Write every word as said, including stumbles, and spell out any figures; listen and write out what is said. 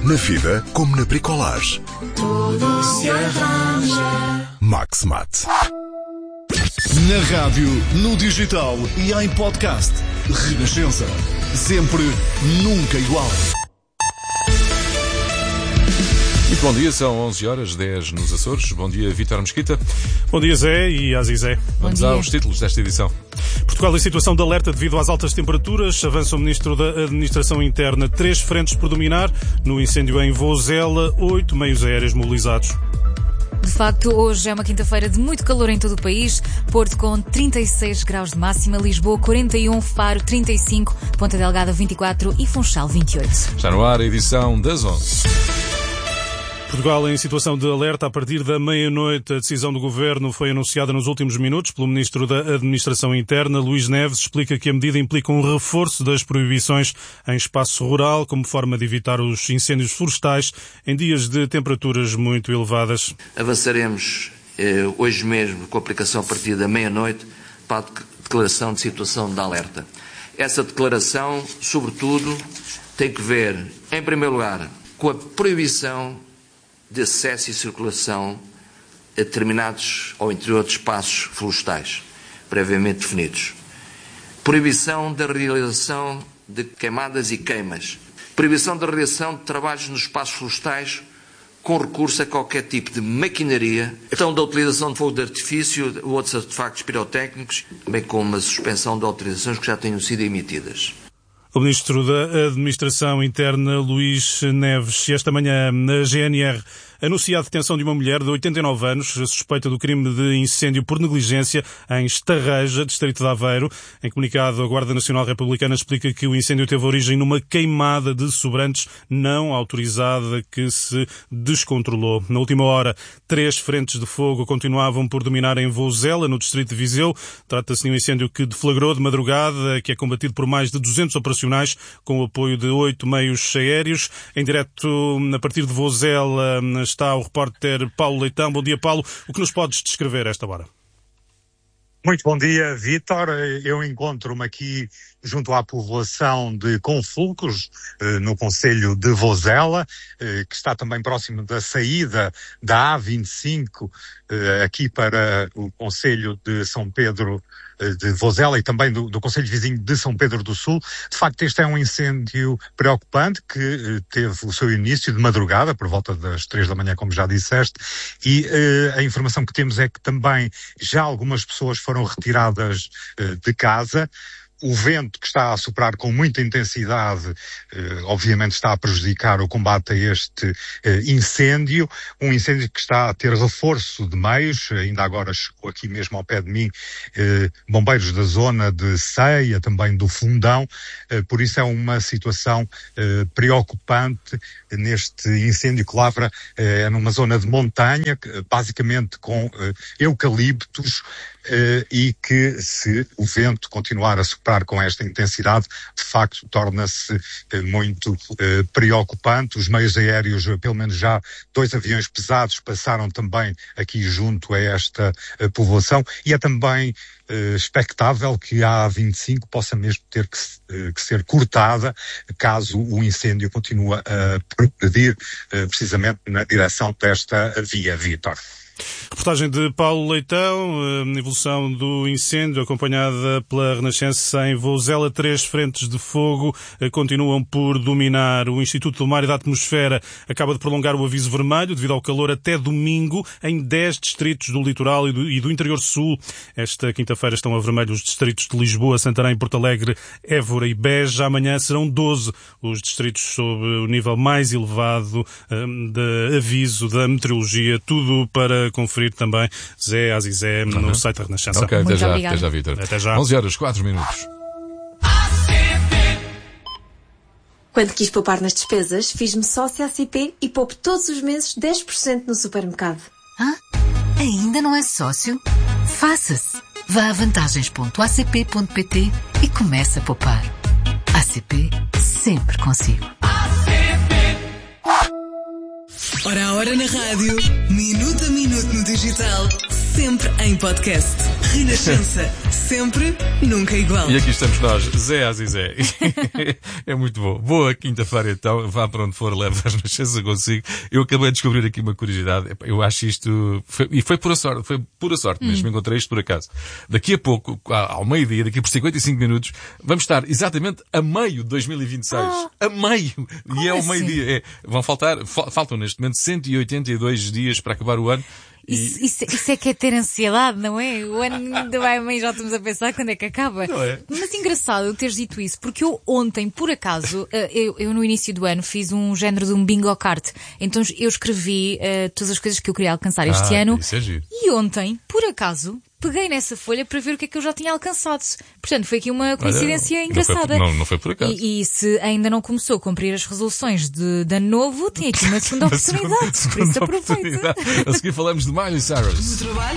Na vida, como na bricolage. Tudo se arranja. Max Mate. Na rádio, no digital e em podcast. Renascença. Sempre, nunca igual. Muito bom dia, são onze horas, dez nos Açores. Bom dia, Vítor Mesquita. Bom dia, Zé e Azizé. Vamos aos títulos desta edição. Portugal em situação de alerta devido às altas temperaturas. Avança o Ministro da Administração Interna. Três frentes por dominar. No incêndio em Vozela, oito meios aéreos mobilizados. De facto, hoje é uma quinta-feira de muito calor em todo o país. Porto com trinta e seis graus de máxima, Lisboa quarenta e um, Faro trinta e cinco, Ponta Delgada vinte e quatro e Funchal vinte e oito. Está no ar a edição das onze. Portugal em situação de alerta a partir da meia-noite. A decisão do Governo foi anunciada nos últimos minutos pelo Ministro da Administração Interna. Luís Neves explica que a medida implica um reforço das proibições em espaço rural como forma de evitar os incêndios florestais em dias de temperaturas muito elevadas. Avançaremos eh, hoje mesmo com a aplicação a partir da meia-noite para a declaração de situação de alerta. Essa declaração, sobretudo, tem que ver, em primeiro lugar, com a proibição de acesso e circulação a determinados ou interior de espaços florestais, previamente definidos. Proibição da realização de queimadas e queimas. Proibição da realização de trabalhos nos espaços florestais com recurso a qualquer tipo de maquinaria. Então, da utilização de fogo de artifício ou outros artefactos pirotécnicos, bem como a suspensão de autorizações que já tenham sido emitidas. O Ministro da Administração Interna, Luís Neves, esta manhã na G N R anuncia a detenção de uma mulher de oitenta e nove anos, suspeita do crime de incêndio por negligência em Estarreja, distrito de Aveiro. Em comunicado, a Guarda Nacional Republicana explica que o incêndio teve origem numa queimada de sobrantes não autorizada que se descontrolou. Na última hora, três frentes de fogo continuavam por dominar em Vozela, no distrito de Viseu. Trata-se de um incêndio que deflagrou de madrugada, que é combatido por mais de duzentos operacionais, com o apoio de oito meios aéreos. Em direto, a partir de Vozela, está o repórter Paulo Leitão. Bom dia, Paulo. O que nos podes descrever a esta hora? Muito bom dia, Vítor. Eu encontro-me aqui junto à povoação de Confulcos, no concelho de Vozela, que está também próximo da saída da A vinte e cinco, aqui para o concelho de São Pedro de Vozela e também do, do concelho vizinho de São Pedro do Sul. De facto, este é um incêndio preocupante que teve o seu início de madrugada, por volta das três da manhã, como já disseste, e uh, a informação que temos é que também já algumas pessoas foram retiradas uh, de casa. O vento que está a soprar com muita intensidade, eh, obviamente está a prejudicar o combate a este eh, incêndio, um incêndio que está a ter reforço de meios. Ainda agora chegou aqui mesmo ao pé de mim eh, bombeiros da zona de Ceia, também do Fundão, eh, por isso é uma situação eh, preocupante neste incêndio que lavra eh, numa zona de montanha, basicamente com eh, eucaliptos, Uh, e que, se o vento continuar a soprar com esta intensidade, de facto torna-se uh, muito uh, preocupante. Os meios aéreos, pelo menos já dois aviões pesados passaram também aqui junto a esta uh, povoação, e é também uh, expectável que a A vinte e cinco possa mesmo ter que, uh, que ser cortada caso o incêndio continue a progredir uh, precisamente na direção desta via, Vítor. Reportagem de Paulo Leitão, evolução do incêndio acompanhada pela Renascença em Vozela. Três frentes de fogo continuam por dominar. O Instituto do Mar e da Atmosfera acaba de prolongar o aviso vermelho devido ao calor até domingo em dez distritos do litoral e do, e do interior sul. Esta quinta-feira estão a vermelho os distritos de Lisboa, Santarém, Porto Alegre, Évora e Beja. Amanhã serão doze os distritos sob o nível mais elevado um, de aviso da meteorologia. Tudo para conferir também, Zé, Azizé, no uhum. site da Renascença. Ok, até já, até já, Vítor. Até já. onze horas, quatro minutos. Quando quis poupar nas despesas, fiz-me sócia A C P e poupo todos os meses dez por cento no supermercado. Hã? Ainda não é sócio? Faça-se. Vá a vantagens ponto a c p ponto p t e comece a poupar. A C P, sempre consigo. Hora a hora na rádio, minuto a minuto no digital, sempre em podcast. Renascença. Sempre, nunca igual. E aqui estamos nós, Zé Azizé. É muito bom. Boa quinta-feira então, vá para onde for, leve a Renascença consigo. Eu acabei de descobrir aqui uma curiosidade. Eu acho isto, foi, e foi pura sorte, foi pura sorte mesmo, hum. encontrei isto por acaso. Daqui a pouco, ao meio-dia, daqui por cinquenta e cinco minutos, vamos estar exatamente a meio de dois mil e vinte e seis. Oh. A meio! Como e é assim? o meio-dia. É, vão faltar, faltam neste momento cento e oitenta e dois dias para acabar o ano. Isso, isso, isso é que é ter ansiedade, não é? O ano ainda vai a meio, já estamos a pensar quando é que acaba. Não é? Mas engraçado teres dito isso, porque eu ontem, por acaso, eu, eu no início do ano fiz um género de um bingo card. Então eu escrevi uh, todas as coisas que eu queria alcançar este ah, ano. Isso é giro. E ontem, por acaso, peguei nessa folha para ver o que é que eu já tinha alcançado. Portanto, foi aqui uma coincidência Olha, engraçada. Não foi, não, não foi por acaso. E, e se ainda não começou a cumprir as resoluções de, de ano novo, tem aqui uma segunda uma oportunidade. Segunda, por isso segunda aproveita. A seguir falamos de Miley Cyrus.